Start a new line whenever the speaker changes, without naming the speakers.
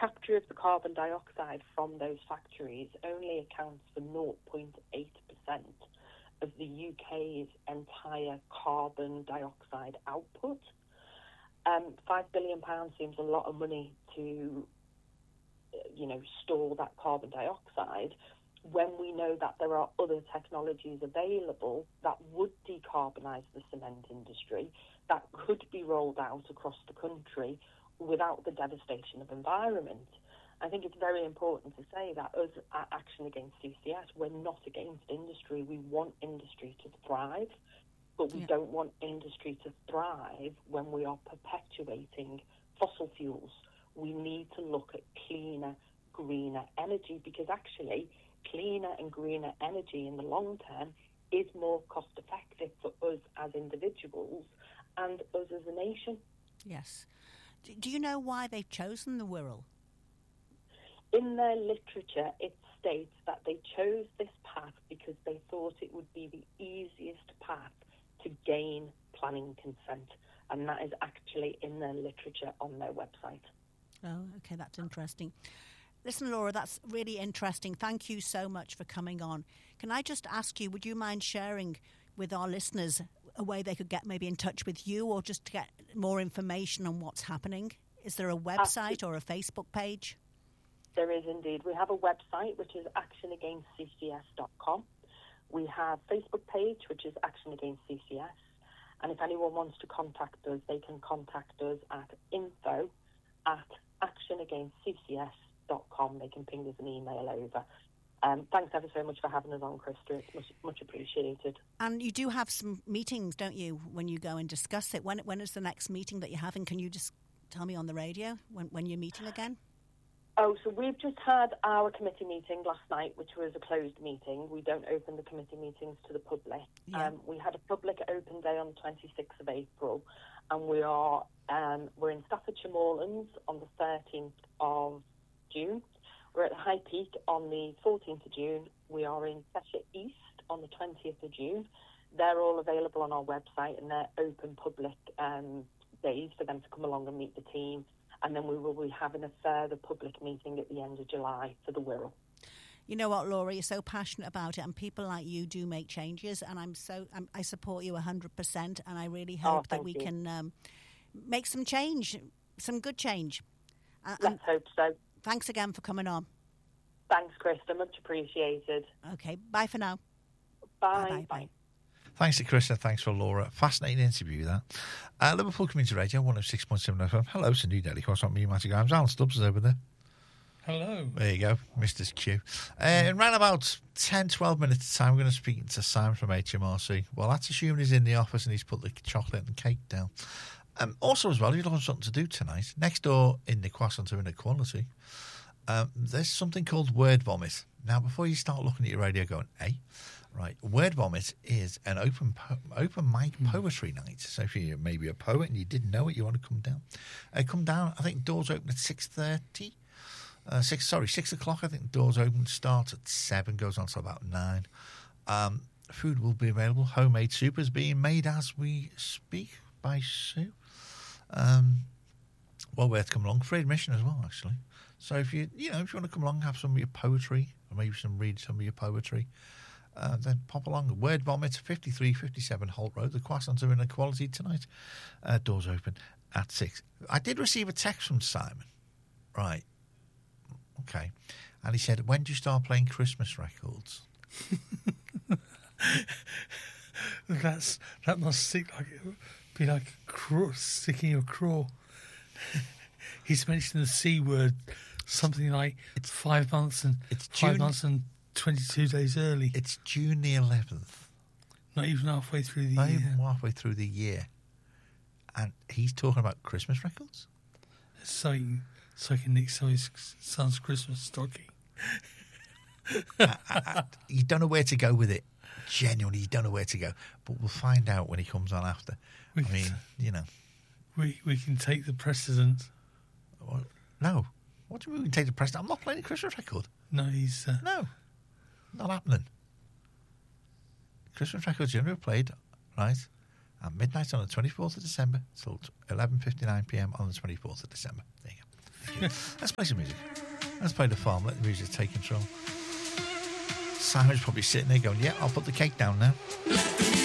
capture of the carbon dioxide from those factories only accounts for 0.8% of the UK's entire carbon dioxide output. £5 billion seems a lot of money to, store that carbon dioxide, when we know that there are other technologies available that would decarbonise the cement industry, that could be rolled out across the country without the devastation of environment. I think it's very important to say that us at Action Against CCS, we're not against industry. We want industry to thrive, but we don't want industry to thrive when we are perpetuating fossil fuels. We need to look at cleaner, greener energy, because actually cleaner and greener energy in the long term is more cost effective for us as individuals and us as a nation.
Yes. Do you know why they've chosen the Wirral?
In their literature, it states that they chose this path because they thought it would be the easiest path to gain planning consent, and that is actually in their literature on their website.
Oh, okay, that's interesting. Listen, Laura, that's really interesting. Thank you so much for coming on. Can I just ask you, would you mind sharing with our listeners a way they could get maybe in touch with you, or just to get more information on what's happening? Is there a website or a Facebook page?
There is indeed. We have a website, which is actionagainstccs.com. We have a Facebook page, which is Action Against CCS. And if anyone wants to contact us, they can contact us at info@actionagainstccs.com. They can ping us an email over. Thanks ever so much for having us on, Krista. It's much appreciated.
And you do have some meetings, don't you, when you go and discuss it? When is the next meeting that you're having? Can you just tell me on the radio when you're meeting again?
Oh, so we've just had our committee meeting last night, which was a closed meeting. We don't open the committee meetings to the public.
Yeah.
We had a public open day on the 26th of April, and we're in Staffordshire Moorlands on the 13th of June. We're at the High Peak on the 14th of June. We are in Cheshire East on the 20th of June. They're all available on our website, and they're open public days for them to come along and meet the team. And then we will be having a further public meeting at the end of July for the Wirral.
You know what, Laura, you're so passionate about it, and people like you do make changes, and I support you 100%, and I really hope that we can make some change, some good change.
Let's hope so.
Thanks again for coming on.
Thanks, Krista. Much appreciated.
Okay, bye for now.
Bye.
Bye.
Thanks to Krista, thanks for Laura. Fascinating interview, that. Liverpool Community Radio, 106.7 FM. Hello, Cindy Daly. What's up, me, Matty Grimes? Alan Stubbs is over there.
Hello.
There you go, Mr. Q. In around about 10, 12 minutes' time, we're going to speak to Simon from HMRC. Well, that's assuming he's in the office and he's put the chocolate and cake down. Also, as well, if you're looking for something to do tonight, next door in the Croissant of Inequality, there's something called Word Vomit. Now, before you start looking at your radio going, hey, right, Word Vomit is an open mic poetry night. So if you're maybe a poet and you didn't know it, you want to come down. Come down, I think doors open at 6:30. 6 o'clock, I think doors open, starts at 7, goes on till about 9. Food will be available. Homemade soup is being made as we speak by Sue. Well worth coming along. Free admission as well, actually. So if you want to come along, have some of your poetry, or maybe read some of your poetry, then pop along. Word Vomit, 5357 Holt Road. The Croissants are in Inequality tonight. Doors open at 6. I did receive a text from Simon. Right. Okay. And he said, when do you start playing Christmas records?
That must be like a craw, sticking your craw. He's mentioned the C word, something like it's 5 months and 5 months and 22 days early.
It's June the 11th.
Not even halfway through the year.
Not even halfway through the year. And he's talking about Christmas records?
So Nick saw his son's Christmas stocking.
You don't know where to go with it. Genuinely, you don't know where to go. But we'll find out when he comes on after. We
can take the precedent.
No. What do you mean we can take the precedent? I'm not playing a Christmas record.
No, he's...
No. Not happening. Christmas records generally played, right, at midnight on the 24th of December till 11:59 p.m. on the 24th of December. There you go. Let's play some music. Let's play the farm. Let the music take control. Simon's probably sitting there going, yeah, I'll put the cake down now.